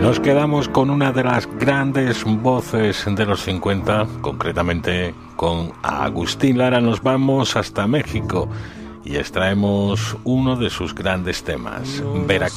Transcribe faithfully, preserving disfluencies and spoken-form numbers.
Nos quedamos con una de las grandes voces de los cincuenta, concretamente con Agustín Lara. Nos vamos hasta México y extraemos uno de sus grandes temas, Veracruz.